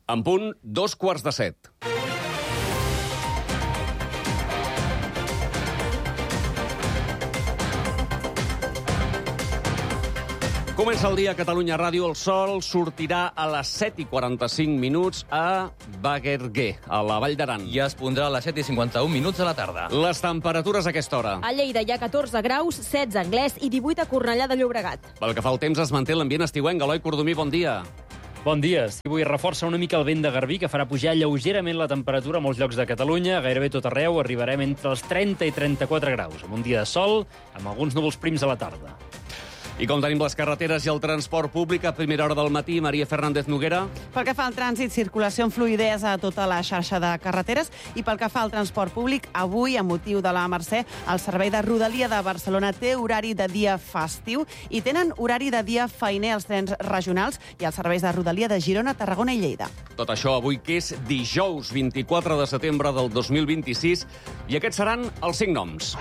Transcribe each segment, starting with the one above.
En punt, 7:15. Comença el dia a Catalunya Ràdio. El sol sortirà a les 7:45 a Bagerguer, a la Vall d'Aran. I es pondrà a les 7:51 a la tarda. Les temperatures a aquesta hora. A Lleida hi ha 14 graus, 16 a Anglès i 18 a Cornellà de Llobregat. Pel que fa al temps, es manté l'ambient estiuenc. Eloi Cordomí, bon dia. Bon dia. Avui reforça una mica el vent de garbí que farà pujar lleugerament la temperatura a molts llocs de Catalunya. Gairebé tot arreu arribarem entre els 30 i 34 graus, amb un dia de sol, amb alguns núvols prims a la tarda. I com tenim les carreteres i el transport públic a primera hora del matí, Maria Fernández Noguera. Pel que fa al trànsit, circulació amb fluïdesa a tota la xarxa de carreteres, i pel que fa al transport públic, avui, amb motiu de la Mercè, el servei de Rodalia de Barcelona té horari de dia festiu i tenen horari de dia feiner els trens regionals i els serveis de Rodalia de Girona, Tarragona i Lleida. Tot això avui, que és dijous 24 de setembre del 2026, i aquests seran els 5 noms.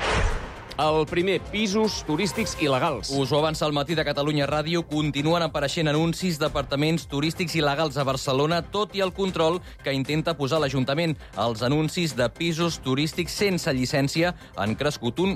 El primer, pisos turístics il·legals. Us ho avança al matí de Catalunya Ràdio. Continuen apareixent anuncis d'apartaments turístics il·legals a Barcelona, tot i el control que intenta posar l'Ajuntament. Els anuncis de pisos turístics sense llicència han crescut un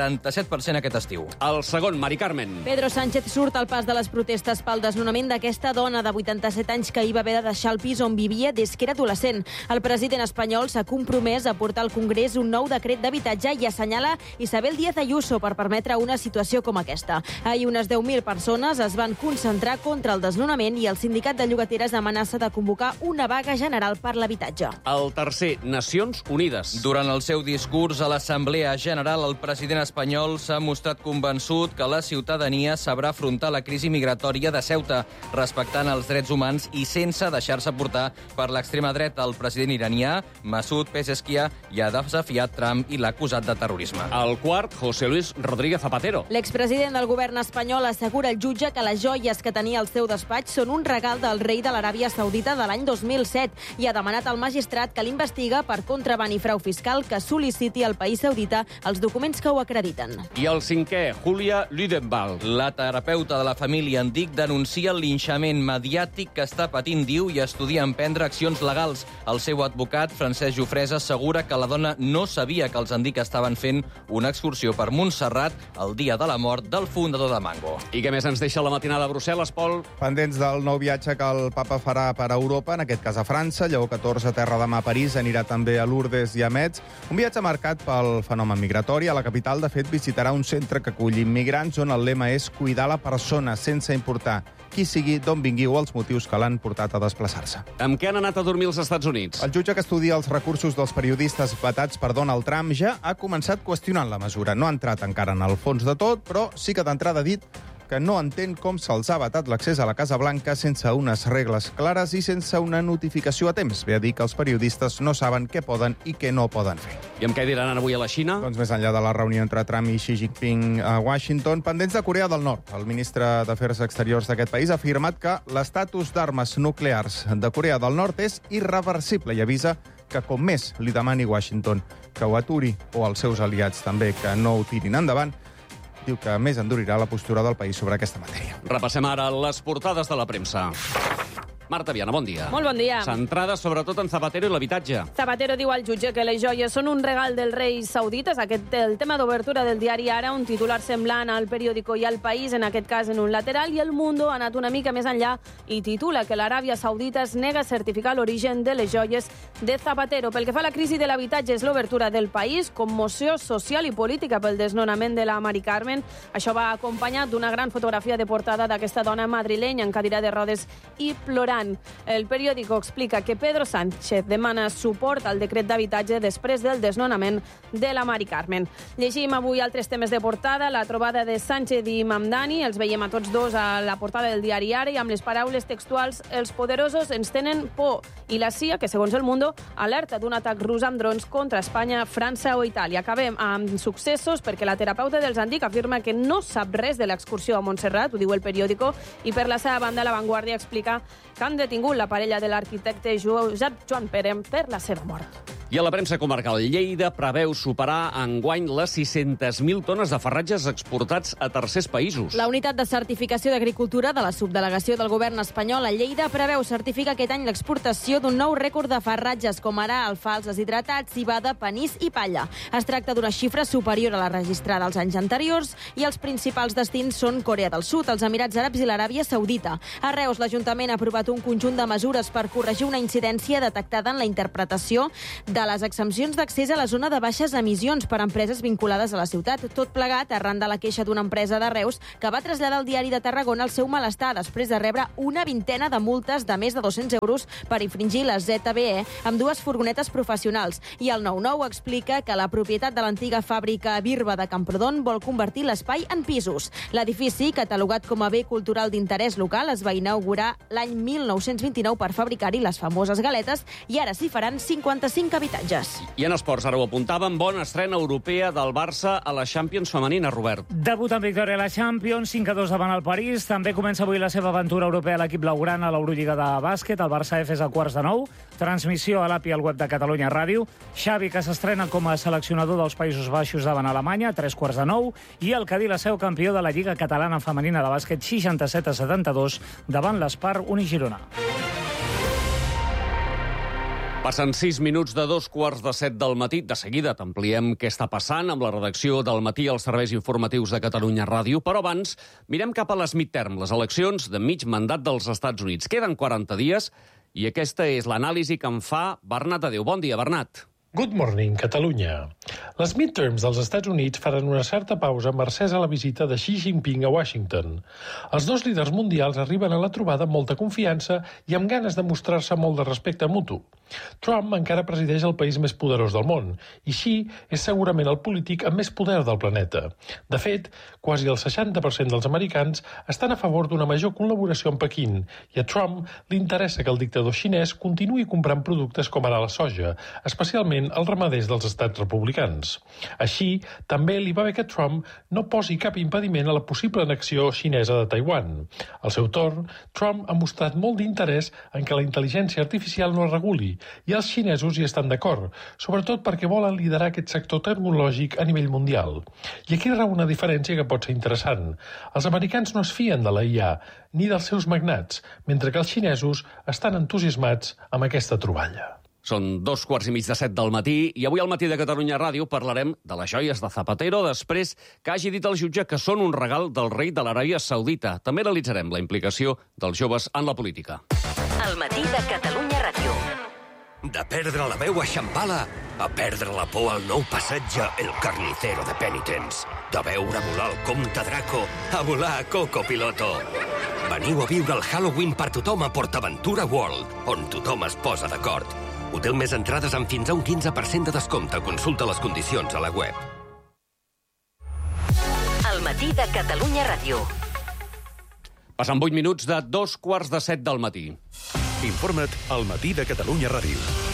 47% aquest estiu. El segon, Mari Carmen. Pedro Sánchez surt al pas de les protestes pel desnonament d'aquesta dona de 87 anys que hi va haver de deixar el pis on vivia des que era adolescent. El president espanyol s'ha compromès a portar al Congrés un nou decret d'habitatge i assenyala Isabel Díaz Ayuso per permetre una situació com aquesta. Ahir unes 10.000 persones es van concentrar contra el desnonament i el sindicat de llogateres amenaça de convocar una vaga general per l'habitatge. El tercer, Nacions Unides. Durant el seu discurs a l'Assemblea General, el president espanyol s'ha mostrat convençut que la ciutadania sabrà afrontar la crisi migratòria de Ceuta, respectant els drets humans i sense deixar-se portar per l'extrema dreta. El president iranià, Masoud Pezeshkian, ja ha desafiat Trump i l'ha acusat de terrorisme. El quart, José Luis Rodríguez Zapatero. L'expresident del govern espanyol assegura al jutge que les joies que tenia al seu despatx són un regal del rei de l'Aràbia Saudita de l'any 2007 i ha demanat al magistrat que l'investiga per contraban i frau fiscal que sol·liciti al país saudita els documents que ho acrediten. I el cinquè, Julia Lüdenwald. La terapeuta de la família en Dic denuncia el linxament mediàtic que està patint, diu, i estudia emprendre accions legals. El seu advocat, Francesc Jofresa, assegura que la dona no sabia que els Endic estaven fent una excursió per Montserrat el dia de la mort del fundador de Mango. I què més ens deixa la matinada a Brussel·les, Pol? Pendents del nou viatge que el papa farà per Europa, en aquest cas a França, Lleó XIV, terra demà a París, anirà també a Lourdes i a Metz. Un viatge marcat pel fenomen migratori. A la capital, de fet, visitarà un centre que acull immigrants on el lema és cuidar la persona sense importar qui sigui, d'on vingui o els motius que l'han portat a desplaçar-se. Amb què han anat a dormir els Estats Units? El jutge que estudia els recursos dels periodistes vetats per Donald Trump ja ha començat qüestionant la mesura. No ha entrat encara en el fons de tot, però sí que d'entrada ha dit que no entén com se'ls ha vetat l'accés a la Casa Blanca sense unes regles clares i sense una notificació a temps. Ve a dir que els periodistes no saben què poden i què no poden fer. I amb què diran avui a la Xina? Doncs més enllà de la reunió entre Trump i Xi Jinping a Washington, pendents de Corea del Nord. El ministre d'Afers Exteriors d'aquest país ha afirmat que l'estatus d'armes nuclears de Corea del Nord és irreversible i avisa que com més li demani Washington que ho aturi, o els seus aliats també que no ho tirin endavant, diu que més endurirà la postura del país sobre aquesta matèria. Repassem ara les portades de la premsa. Marta Viana, bon dia. Molt bon dia. Centrada sobretot en Zapatero i l'habitatge. Zapatero diu al jutge que les joies són un regal del rei saudita. És aquest el tema d'obertura del diari Ara, un titular semblant al Periódico i al País, en aquest cas en un lateral, i El Mundo ha anat una mica més enllà i titula que l'Aràbia Saudita es nega a certificar l'origen de les joies de Zapatero. Pel que fa a la crisi de l'habitatge, és l'obertura del País, commoció social i política pel desnonament de la Mari Carmen. Això va acompanyat d'una gran fotografia de portada d'aquesta dona madrilenya en cadira de rodes i plorant. El Periódico explica que Pedro Sánchez demana suport al decret d'habitatge després del desnonament de la Mari Carmen. Llegim avui altres temes de portada, la trobada de Sánchez i Mamdani, els veiem a tots dos a la portada del diari Ara, i amb les paraules textuals: els poderosos ens tenen por, i la CIA, que segons El Mundo, alerta d'un atac rus amb drons contra Espanya, França o Itàlia. Acabem amb successos perquè la terapeuta dels Andic afirma que no sap res de l'excursió a Montserrat, ho diu El Periódico, i per la seva banda La Vanguardia explica que han detingut la parella de l'arquitecte Josep Joan Pere per la seva mort. I a la premsa comarcal, Lleida preveu superar enguany les 600.000 tones de farratges exportats a tercers països. La unitat de certificació d'agricultura de la subdelegació del govern espanyol a Lleida preveu certificar aquest any l'exportació d'un nou rècord de farratges, com ara alfals deshidratats, civada, panís i palla. Es tracta d'una xifra superior a la registrada els anys anteriors i els principals destins són Corea del Sud, els Emirats Àrabs i l'Aràbia Saudita. A Reus, l'Ajuntament ha aprovat un conjunt de mesures per corregir una incidència detectada en la interpretació de les exempcions d'accés a la zona de baixes emissions per a empreses vinculades a la ciutat. Tot plegat arran de la queixa d'una empresa de Reus que va traslladar al Diari de Tarragona el seu malestar després de rebre una vintena de multes de més de 200 euros per infringir la ZBE amb 2 furgonetes professionals. I el 9-9 explica que la propietat de l'antiga fàbrica Birba de Camprodon vol convertir l'espai en pisos. L'edifici, catalogat com a bé cultural d'interès local, es va inaugurar l'any 1929 per fabricar-hi les famoses galetes i ara s'hi faran 55 habitatges. I en esports, ara ho apuntàvem, bona estrena europea del Barça a la Champions femenina, Robert. Debut en victòria a la Champions, 5-2 davant el París. També comença avui la seva aventura europea a l'equip blaugrana a l'Eurolliga de bàsquet. El Barça F és a 8:45. Transmissió a l'API al web de Catalunya Ràdio. Xavi, que s'estrena com a seleccionador dels Països Baixos davant Alemanya, 3:45. I el Cadí, la seu campió de la Lliga Catalana Femenina de bàsquet, 67-72 davant l'Espar Unigirona. Passen 6 minuts de 2:15 del matí. De seguida t'ampliem què està passant amb la redacció del Matí als serveis informatius de Catalunya Ràdio. Però abans, mirem cap a les midterm, les eleccions de mig mandat dels Estats Units. Queden 40 dies i aquesta és l'anàlisi que en fa Bernat Adéu. Bon dia, Bernat. Good morning, Catalunya. Les midterms dels Estats Units faran una certa pausa mercès a la visita de Xi Jinping a Washington. Els dos líders mundials arriben a la trobada amb molta confiança i amb ganes de mostrar-se molt de respecte mutu. Trump encara presideix el país més poderós del món i Xi és segurament el polític amb més poder del planeta. De fet, quasi el 60% dels americans estan a favor d'una major col·laboració amb Pequín i a Trump li interessa que el dictador xinès continuï comprant productes com ara la soja, especialment els ramaders dels estats republicans. Així, també li va bé que Trump no posi cap impediment a la possible annexió xinesa de Taiwan. Al seu torn, Trump ha mostrat molt d'interès en que la intel·ligència artificial no es reguli i els xinesos hi estan d'acord, sobretot perquè volen liderar aquest sector tecnològic a nivell mundial. I aquí rau una diferència que pot ser interessant. Els americans no es fien de la IA ni dels seus magnats, mentre que els xinesos estan entusiasmats amb aquesta troballa. Són 2:15 del matí i avui al Matí de Catalunya Ràdio parlarem de les joies de Zapatero després que hagi dit el jutge que són un regal del rei de l'Aràbia Saudita. També analitzarem la implicació dels joves en la política. El Matí de Catalunya Ràdio. De perdre la veu a Xampala a perdre la por al nou passatge El Carnicero de Penitents. De veure volar el Comte Draco a volar a Coco Piloto. Veniu a viure el Halloween per tothom a PortAventura World, on tothom es posa d'acord. Hotel més entrades amb fins a un 15% de descompte. Consulta les condicions a la web. El Matí de Catalunya Ràdio. Passen 8 minuts de 2:15 del matí. Informa't al Matí de Catalunya Ràdio.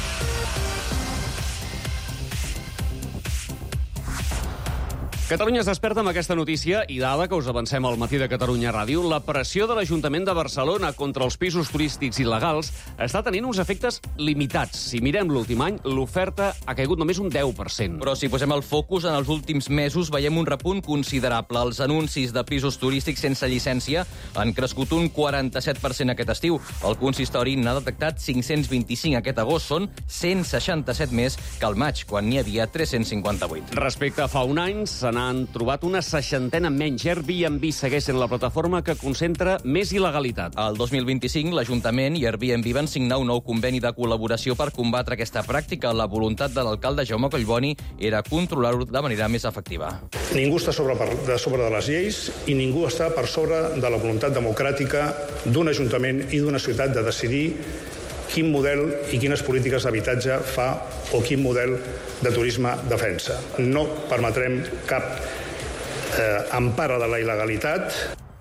Catalunya es desperta amb aquesta notícia i dada que us avancem al Matí de Catalunya Ràdio, la pressió de l'Ajuntament de Barcelona contra els pisos turístics il·legals està tenint uns efectes limitats. Si mirem l'últim any, l'oferta ha caigut només un 10%. Però si posem el focus en els últims mesos, veiem un repunt considerable. Els anuncis de pisos turístics sense llicència han crescut un 47% aquest estiu. El consistori n'ha detectat 525 aquest agost. Són 167 més que al maig, quan n'hi havia 358. Respecte a fa un any, n'han trobat una 60 menys. Airbnb segueix sent la plataforma que concentra més il·legalitat. El 2025, l'Ajuntament i Airbnb van signar un nou conveni de col·laboració per combatre aquesta pràctica. La voluntat de l'alcalde Jaume Collboni era controlar-ho de manera més efectiva. Ningú està sobre de les lleis i ningú està per sobre de la voluntat democràtica d'un ajuntament i d'una ciutat de decidir quin model i quines polítiques d'habitatge fa o quin model de turisme defensa. No permetrem cap empara de la il·legalitat.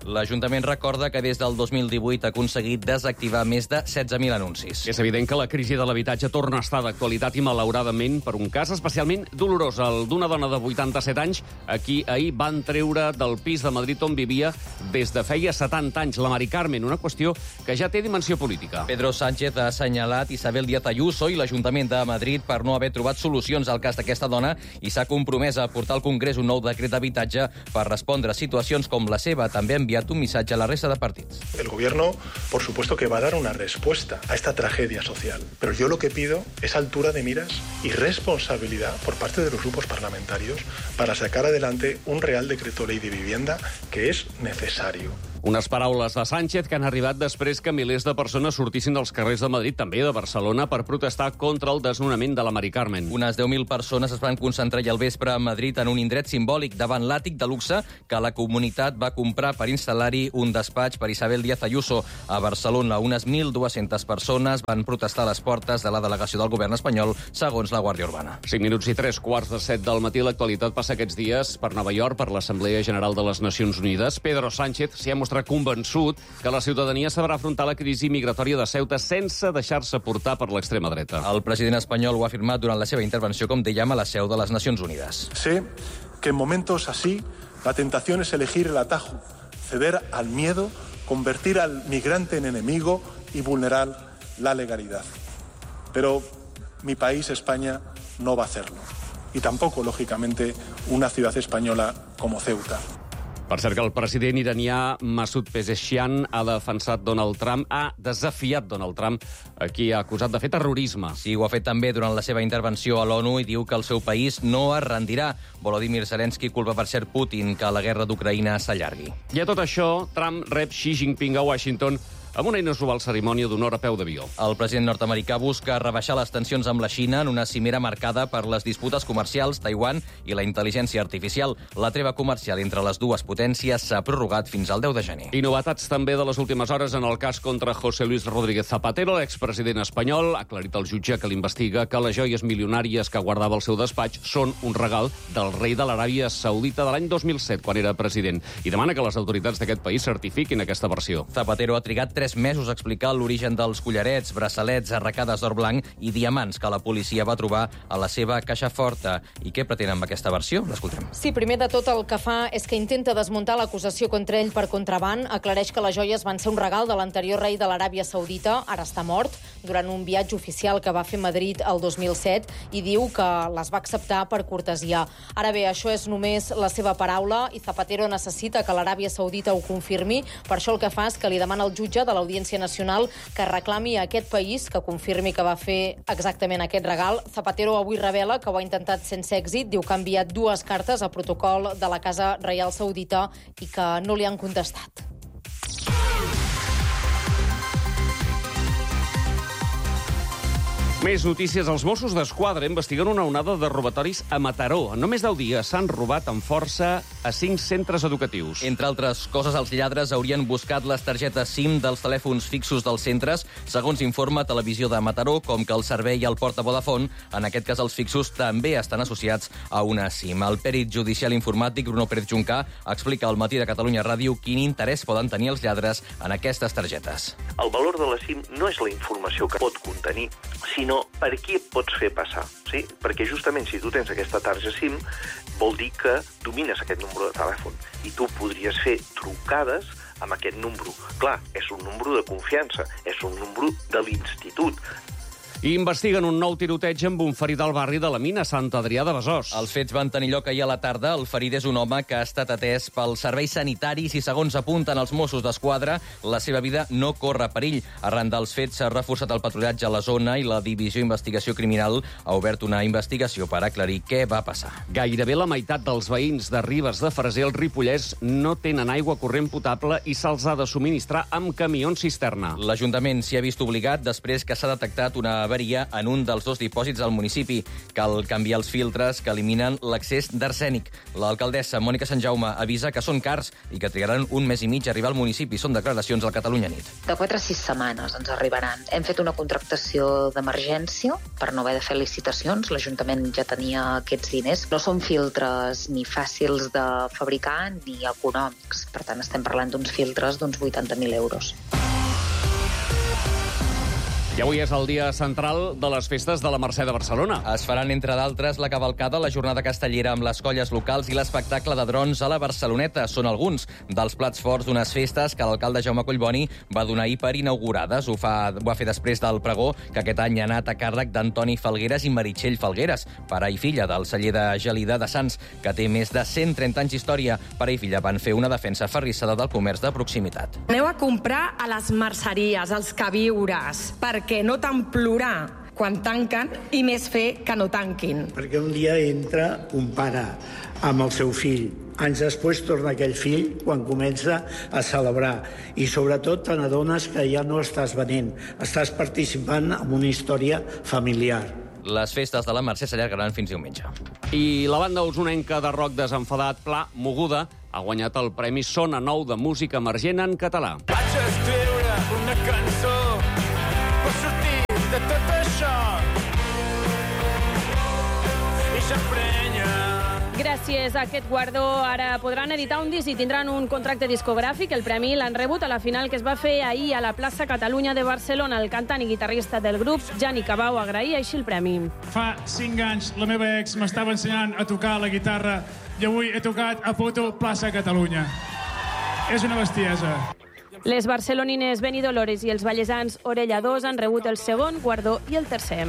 L'Ajuntament recorda que des del 2018 ha aconseguit desactivar més de 16.000 anuncis. És evident que la crisi de l'habitatge torna a estar d'actualitat i, malauradament, per un cas especialment dolorós, el d'una dona de 87 anys a qui ahir van treure del pis de Madrid on vivia des de feia 70 anys, la Mari Carmen, una qüestió que ja té dimensió política. Pedro Sánchez ha assenyalat Isabel Díaz Ayuso i l'Ajuntament de Madrid per no haver trobat solucions al cas d'aquesta dona i s'ha compromès a portar al Congrés un nou decret d'habitatge per respondre a situacions com la seva. També ha enviat un missatge a la resta de partits. El gobierno, por supuesto, que va a dar una respuesta a esta tragedia social. Pero yo lo que pido es altura de miras y responsabilidad por parte de los grupos parlamentarios para sacar adelante un Real Decreto Ley de Vivienda que es necesario. Unes paraules de Sánchez que han arribat després que milers de persones sortissin dels carrers de Madrid, també de Barcelona, per protestar contra el desnonament de la Mari Carmen. Unes 10.000 persones es van concentrar ahir al vespre a Madrid en un indret simbòlic davant l'àtic de luxe que la comunitat va comprar per instal·lar-hi un despatx per Isabel Díaz Ayuso. A Barcelona, unes 1.200 persones van protestar a les portes de la delegació del govern espanyol, segons la Guàrdia Urbana. 5 minuts i 3:15 del matí. L'actualitat passa aquests dies per Nova York, per l'Assemblea General de les Nacions Unides. Pedro Sánchez s'hi ha mostrat convençut que la ciutadania sabrà afrontar la crisi migratòria de Ceuta sense deixar-se portar per l'extrema dreta. El president espanyol ho ha afirmat durant la seva intervenció, com dèiem, a la seu de les Nacions Unides. Sé que en momentos así la tentación es elegir el atajo, ceder al miedo, convertir al migrante en enemigo y vulnerar la legalidad. Pero mi país, España, no va a hacerlo. Y tampoco, lógicamente, una ciudad española como Ceuta. Per cert, que el president iranià Masoud Pezeshkian ha desafiat Donald Trump, a qui ha acusat de fer terrorisme. Sí, ho ha fet també durant la seva intervenció a l'ONU i diu que el seu país no es rendirà. Volodymyr Zelensky culpa per cert Putin que la guerra d'Ucraïna s'allargui. I a tot això, Trump rep Xi Jinping a Washington amb una inusual cerimònia d'honor a peu d'avió. El president nord-americà busca rebaixar les tensions amb la Xina en una cimera marcada per les disputes comercials, Taiwan i la intel·ligència artificial. La treva comercial entre les dues potències s'ha prorrogat fins al 10 de gener. I novetats també de les últimes hores en el cas contra José Luis Rodríguez Zapatero, l'expresident espanyol. Ha aclarit el jutge que l'investiga que les joies milionàries que guardava al seu despatx són un regal del rei de l'Aràbia Saudita de l'any 2007, quan era president, i demana que les autoritats d'aquest país certifiquin aquesta versió. Zapatero ha trigat 3 mesos a explicar l'origen dels collarets, braçalets, arracades d'or blanc i diamants que la policia va trobar a la seva caixa forta. I què pretén amb aquesta versió? L'escoltem. Sí, primer de tot el que fa és que intenta desmuntar l'acusació contra ell per contraban. Aclareix que les joies van ser un regal de l'anterior rei de l'Aràbia Saudita, ara està mort, durant un viatge oficial que va fer a Madrid el 2007 i diu que les va acceptar per cortesia. Ara bé, això és només la seva paraula i Zapatero necessita que l'Aràbia Saudita ho confirmi. Per això el que fa és que li demana al jutge de l'Audiència Nacional que reclami a aquest país que confirmi que va fer exactament aquest regal. Zapatero avui revela que ho ha intentat sense èxit. Diu que ha enviat 2 cartes a protocol de la Casa Reial Saudita i que no li han contestat. Més notícies. Els Mossos d'Esquadra investiguen una onada de robatoris a Mataró. En només 10 dies s'han robat amb força a 5 centres educatius. Entre altres coses, els lladres haurien buscat les targetes SIM dels telèfons fixos dels centres, segons informa Televisió de Mataró, com que el servei i el porta Vodafone, en aquest cas els fixos, també estan associats a una SIM. El perit judicial informàtic, Bruno Pérez Juncà, explica al Matí de Catalunya Ràdio quin interès poden tenir els lladres en aquestes targetes. El valor de la SIM no és la informació que pot contenir, sinó per qui et pots fer passar. Sí? Perquè justament si tu tens aquesta targeta SIM vol dir que domines aquest número de telèfon i tu podries fer trucades amb aquest número. Clar, és un número de confiança, és un número de l'institut. I investiguen un nou tiroteig amb un ferit al barri de la Mina, Sant Adrià de Besòs. Els fets van tenir lloc ahir a la tarda. El ferit és un home que ha estat atès pels serveis sanitaris i, segons apunten els Mossos d'Esquadra, la seva vida no corre perill. Arran dels fets s'ha reforçat el patrullatge a la zona i la Divisió d'Investigació Criminal ha obert una investigació per aclarir què va passar. Gairebé la meitat dels veïns de Ribes de Freser, al Ripollès, no tenen aigua corrent potable i se'ls ha de subministrar amb camions cisterna. L'Ajuntament s'hi ha vist obligat després que s'ha detectat una avaria en un dels 2 dipòsits del municipi. Cal canviar els filtres que eliminen l'excés d'arsènic. L'alcaldessa Mònica Sant Jaume avisa que són cars i que trigaran 1 mes i mig a arribar al municipi. Són declaracions al Catalunya Nit. De 4 a 6 setmanes ens arribaran. Hem fet una contractació d'emergència per no haver de fer licitacions. L'Ajuntament ja tenia aquests diners. No són filtres ni fàcils de fabricar ni econòmics. Per tant, estem parlant d'uns filtres d'uns 80.000 euros. I avui és el dia central de les festes de la Mercè de Barcelona. Es faran, entre d'altres, la cavalcada, la jornada castellera amb les colles locals i l'espectacle de drons a la Barceloneta. Són alguns dels plats forts d'unes festes que l'alcalde Jaume Collboni va donar ahir per inaugurades. Ho va fer després del pregó, que aquest any ha anat a càrrec d'Antoni Falgueres i Meritxell Falgueres, pare i filla del celler de Gelida de Sants, que té més de 130 anys d'història. Pare i filla van fer una defensa aferrissada del comerç de proximitat. Aneu a comprar a les merceries, als queviures, perquè no tant plorar quan tanquen i més fer que no tanquin. Perquè un dia entra un pare amb el seu fill, anys després torna aquell fill quan comença a celebrar i sobretot te n'adones que ja no estàs venent, estàs participant en una història familiar. Les festes de la Mercè s'allargaran fins diumenge. I la banda usonenca de rock desenfadat Pla Moguda ha guanyat el Premi Sona Nou de Música Emergent en català. Vaig escriure una cançó per sortir de tot això i s'emprenya. Gràcies a aquest guardó ara podran editar un disc i tindran un contracte discogràfic. El premi l'han rebut a la final que es va fer ahir a la plaça Catalunya de Barcelona. El cantant i guitarrista del grup, Jani Cabau, agraïa així el premi. Fa 5 anys la meva ex m'estava ensenyant a tocar la guitarra i avui he tocat a Foto plaça Catalunya. És una bestiesa. Les barcelonines Beni Dolores i els vallesans Orella 2 han rebut el segon guardó i el tercer.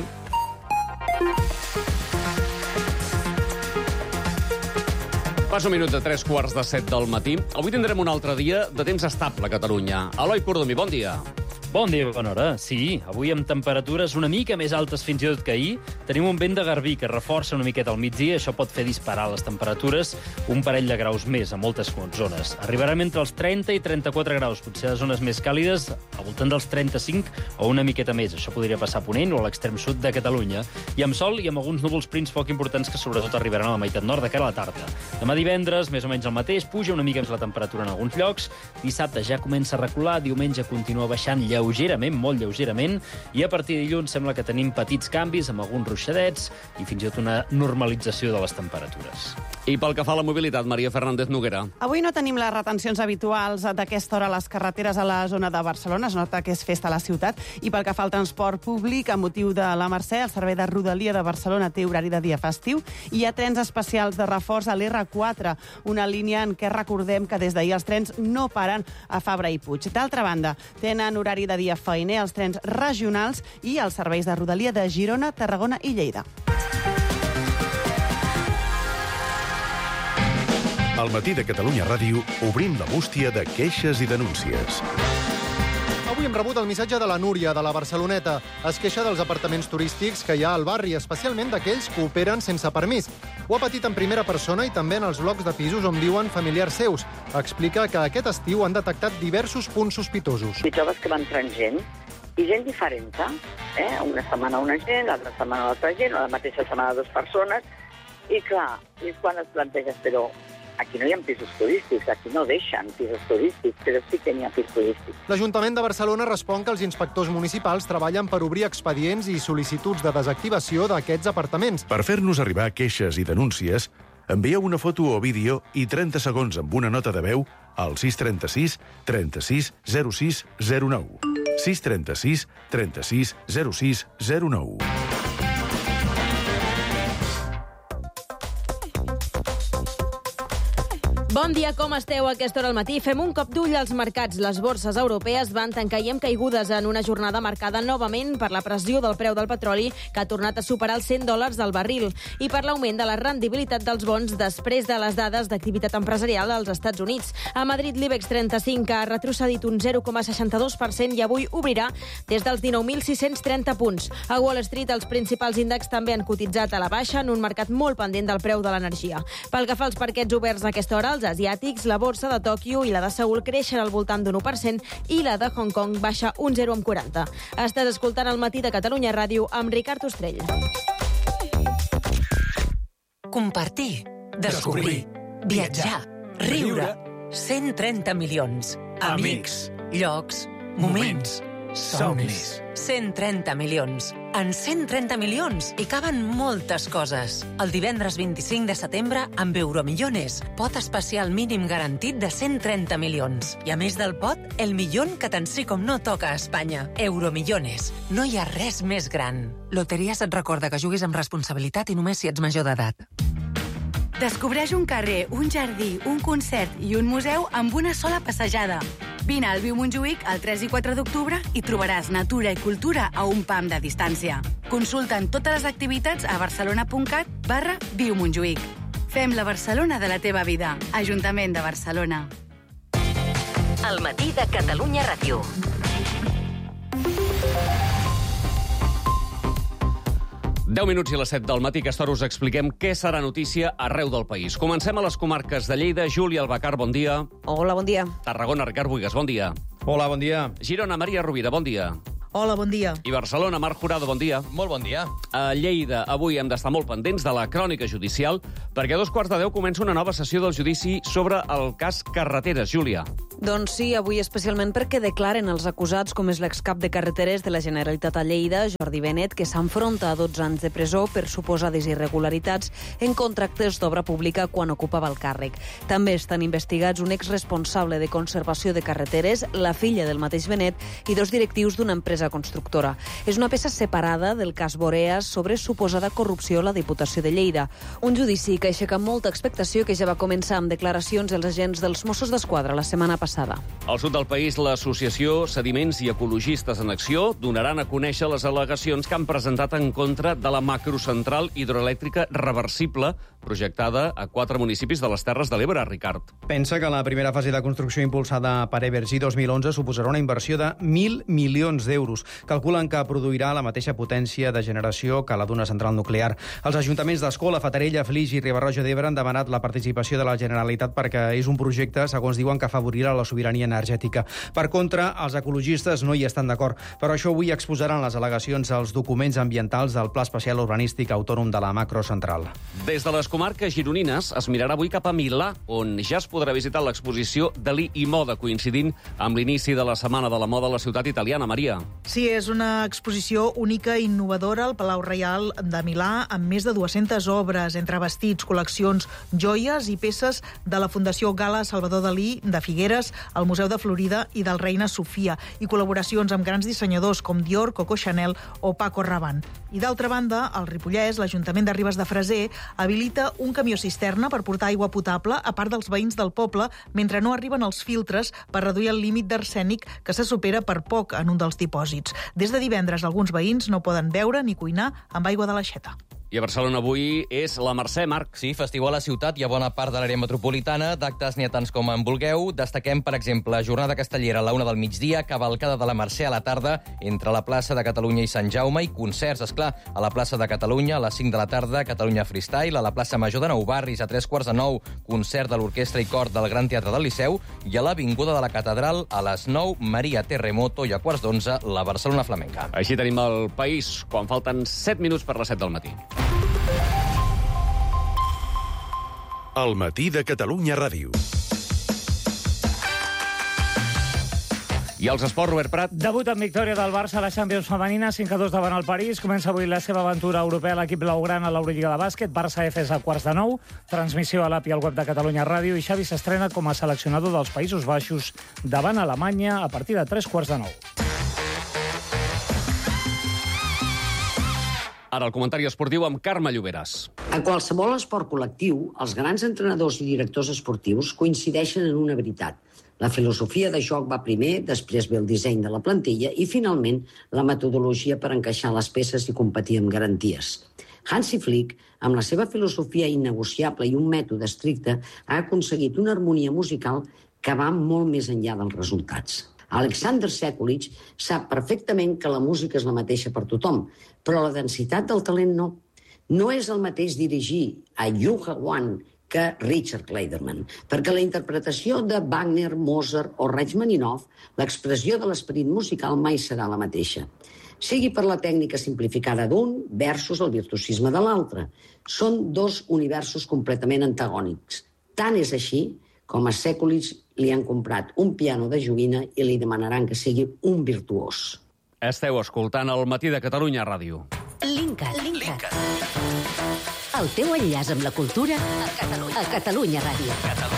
Passa un minut de 3:15 del matí. Avui tindrem un altre dia de temps estable a Catalunya. Eloi Cordomí, bon dia. Bon dia, bona hora. Sí, avui amb temperatures una mica més altes fins i tot que ahir. Tenim un vent de garbí que reforça una miqueta al migdia. Això pot fer disparar les temperatures un parell de graus més a moltes zones. Arribarem entre els 30 i 34 graus, potser a les zones més càlides, al voltant dels 35 o una miqueta més. Això podria passar a Ponent o a l'extrem sud de Catalunya. I amb sol i amb alguns núvols prims poc importants que sobretot arribaran a la meitat nord de cara a la tarda. Demà divendres, més o menys el mateix, puja una mica més la temperatura en alguns llocs. Dissabte ja comença a recular, diumenge continua baixant lleugerament, molt lleugerament, i a partir de dilluns sembla que tenim petits canvis amb alguns ruixadets i fins i tot una normalització de les temperatures. I pel que fa a la mobilitat, Maria Fernández Noguera. Avui no tenim les retencions habituals d'aquesta hora a les carreteres a la zona de Barcelona. Es nota que és festa a la ciutat. I pel que fa al transport públic, a motiu de la Mercè, el servei de Rodalia de Barcelona té horari de dia festiu i hi ha trens especials de reforç a l'R4, una línia en què recordem que des d'ahir els trens no paren a Fabra i Puig. D'altra banda, tenen horari de dia feiner els trens regionals i els serveis de Rodalia de Girona, Tarragona i Lleida. Al matí de Catalunya Ràdio obrim la bústia de queixes i denúncies. Avui hem rebut el missatge de la Núria, de la Barceloneta. Es queixa dels apartaments turístics que hi ha al barri, especialment d'aquells que operen sense permís. Ho ha patit en primera persona i també en els blocs de pisos on viuen familiars seus. Explica que aquest estiu han detectat diversos punts sospitosos. I trobes que va entrant gent, i gent diferent, Una setmana una gent, l'altra setmana l'altra gent, o la mateixa setmana 2 persones, i clar, és quan es planteges, però aquí no hi ha pisos turístics, aquí no deixen pisos turístics, però sí que n'hi ha pisos turístics. L'Ajuntament de Barcelona respon que els inspectors municipals treballen per obrir expedients i sol·licituds de desactivació d'aquests apartaments. Per fer-nos arribar queixes i denúncies, envieu una foto o vídeo i 30 segons amb una nota de veu al 636 36 06 09. 636 36 06 09. Bon dia, com esteu a aquesta hora al matí? Fem un cop d'ull als mercats. Les borses europees van tancar i amb caigudes en una jornada marcada novament per la pressió del preu del petroli, que ha tornat a superar els $100 del barril, i per l'augment de la rendibilitat dels bons després de les dades d'activitat empresarial als Estats Units. A Madrid, l'IBEX 35 ha retrocedit un 0,62% i avui obrirà des dels 19.630 punts. A Wall Street, els principals índexs també han cotitzat a la baixa en un mercat molt pendent del preu de l'energia. Pel que fa als parquets oberts a aquesta hora, els asiàtics, la borsa de Tòquio i la de Seül creixen al voltant d'un 1% i la de Hong Kong baixa un 0,40. Estàs escoltant El matí de Catalunya Ràdio amb Ricard Ostrell. Compartir, descobrir, viatjar, riure. 130 milions. Amics, llocs, moments, somnis. 130 milions. En 130 milions hi caben moltes coses. El divendres 25 de setembre, amb Euromillones, pot especial mínim garantit de 130 milions. I a més del pot, el milion que tant sí com no toca a Espanya. Euromillones. No hi ha res més gran. Loteries et recorda que juguis amb responsabilitat i només si ets major d'edat. Descobreix un carrer, un jardí, un concert i un museu amb una sola passejada. Vine al Viu Montjuïc el 3 i 4 d'octubre i trobaràs natura i cultura a un pam de distància. Consulta'n totes les activitats a barcelona.cat/Viu Montjuïc. Fem la Barcelona de la teva vida. Ajuntament de Barcelona. El matí de Catalunya Ràdio. Deu minuts i les 7 del matí. Aquesta hora us expliquem què serà notícia arreu del país. Comencem a les comarques de Lleida. Júlia Albacar, bon dia. Hola, bon dia. Tarragona, Ricard Buigas, bon dia. Hola, bon dia. Girona, Maria Rovira, bon dia. Hola, bon dia. I Barcelona, Marc Jurado, bon dia. Molt bon dia. A Lleida, avui hem d'estar molt pendents de la crònica judicial, perquè a 2:15 comença una nova sessió del judici sobre el cas Carreteres. Júlia. Doncs sí, avui especialment perquè declaren els acusats, com és l'excap de Carreteres de la Generalitat a Lleida, Jordi Benet, que s'enfronta a 12 anys de presó per suposades irregularitats en contractes d'obra pública quan ocupava el càrrec. També estan investigats un exresponsable de conservació de carreteres, la filla del mateix Benet, i 2 directius d'una empresa constructora. És una peça separada del cas Boreas sobre suposada corrupció a la Diputació de Lleida. Un judici que aixeca molta expectació, que ja va començar amb declaracions dels agents dels Mossos d'Esquadra la setmana passada. Al sud del país, l'associació Sediments i Ecologistes en Acció donaran a conèixer les al·legacions que han presentat en contra de la macrocentral hidroelèctrica reversible projectada a 4 municipis de les Terres de l'Ebre, Ricard. Pensa que la primera fase de construcció impulsada per Evergy 2011 suposarà una inversió de 1.000 milions d'euros. Calculen que produirà la mateixa potència de generació que la d'una central nuclear. Els ajuntaments d'Escola, Fatarella, Flix i Riba-roja d'Ebre han demanat la participació de la Generalitat perquè és un projecte, segons diuen, que afavorirà la sobirania energètica. Per contra, els ecologistes no hi estan d'acord. Per això avui exposaran les al·legacions als documents ambientals del Pla Especial Urbanístic Autònom de la Macrocentral. Des de les comarques gironines es mirarà avui cap a Milà, on ja es podrà visitar l'exposició Dalí i Moda, coincidint amb l'inici de la Setmana de la Moda a la ciutat italiana. Maria. Sí, és una exposició única i innovadora al Palau Reial de Milà, amb més de 200 obres, entre vestits, col·leccions, joies i peces de la Fundació Gala Salvador Dalí de Figueres, el Museu de Florida i del Reina Sofia, i col·laboracions amb grans dissenyadors com Dior, Coco Chanel o Paco Rabanne. I d'altra banda, al Ripollès, l'Ajuntament de Ribes de Freser habilita un camió cisterna per portar aigua potable a part dels veïns del poble mentre no arriben els filtres per reduir el límit d'arsènic que se supera per poc en un dels dipòsits. Des de divendres, alguns veïns no poden beure ni cuinar amb aigua de l'aixeta. I a Barcelona avui és la Mercè, Marc. Sí, festival a la ciutat i a bona part de l'àrea metropolitana. D'actes n'hi ha tants com en vulgueu. Destaquem, per exemple, jornada castellera a la 1 del migdia, cavalcada de la Mercè a la tarda entre la plaça de Catalunya i Sant Jaume i concerts, esclar, a la plaça de Catalunya a les 5 de la tarda, Catalunya Freestyle, a la plaça Major de Nou Barris a 3:45, concert de l'Orquestra i Cor del Gran Teatre del Liceu, i a l'Avinguda de la Catedral a les 9, Maria Terremoto, i a 11:15, la Barcelona Flamenca. Així tenim el país quan falten 7 minuts per les 7 del matí. El matí de Catalunya Ràdio. I els esports, Robert Prat. Debut en victòria del Barça a la Champions femenina, 5-2 davant el París. Comença avui la seva aventura europea a l'equip blaugrana a l'Eurolliga de bàsquet. Barça-Efes a 8:45. Transmissió a l'app i al web de Catalunya Ràdio. I Xavi s'estrena com a seleccionador dels Països Baixos davant Alemanya a partir de 3:15. Ara el comentari esportiu amb Carme Lloberes. En qualsevol esport col·lectiu, els grans entrenadors i directors esportius coincideixen en una veritat. La filosofia de joc va primer, després ve el disseny de la plantilla i, finalment, la metodologia per encaixar les peces i competir amb garanties. Hansi Flick, amb la seva filosofia innegociable i un mètode estricte, ha aconseguit una harmonia musical que va molt més enllà dels resultats. Alexander Sekulic sap perfectament que la música és la mateixa per tothom, però la densitat del talent no. No és el mateix dirigir a Yuha Wan que Richard Clayderman, perquè la interpretació de Wagner, Mozart o Rachmaninoff, l'expressió de l'esperit musical mai serà la mateixa. Sigui per la tècnica simplificada d'un versus el virtuosisme de l'altre. Són dos universos completament antagònics. Tant és així com a sèculis li han comprat un piano de joguina i li demanaran que sigui un virtuós. Esteu escoltant el Matí de Catalunya Ràdio. Linkat. El teu enllaç amb la cultura a Catalunya Ràdio.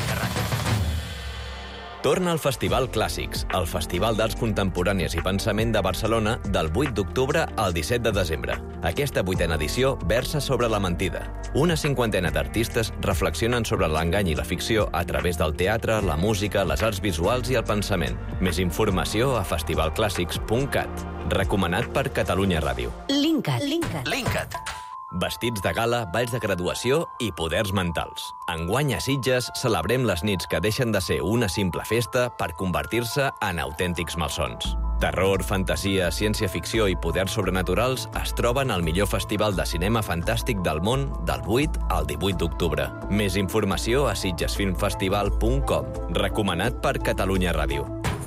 Torna al Festival Clàssics, el Festival d'Arts Contemporànies i Pensament de Barcelona del 8 d'octubre al 17 de desembre. Aquesta 8a edició versa sobre la mentida. Una 50ena d'artistes reflexionen sobre l'engany i la ficció a través del teatre, la música, les arts visuals i el pensament. Més informació a festivalclàssics.cat. Recomanat per Catalunya Ràdio. Linkat. Vestits de gala, balls de graduació i poders mentals. Enguany a Sitges celebrem les nits que deixen de ser una simple festa per convertir-se en autèntics malsons. Terror, fantasia, ciència-ficció i poders sobrenaturals es troben al millor festival de cinema fantàstic del món del 8 al 18 d'octubre. Més informació a sitgesfilmfestival.com. Recomanat per Catalunya Ràdio.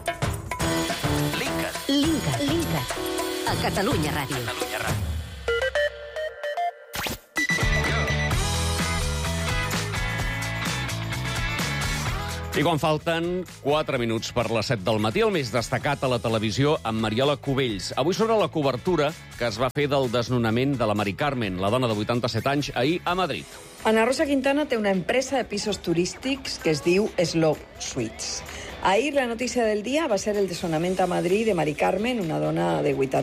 Linkat. A Catalunya Ràdio. I quan falten 4 minuts per les 7 del matí, el més destacat a la televisió amb Mariola Cubells. Avui sobre la cobertura que es va fer del desnonament de la Mari Carmen, la dona de 87 anys, ahir a Madrid. Ana Rosa Quintana té una empresa de pisos turístics que es diu Slope Suites. Ahir la notícia del dia va ser el desnonament a Madrid de Mari Carmen, una dona de 80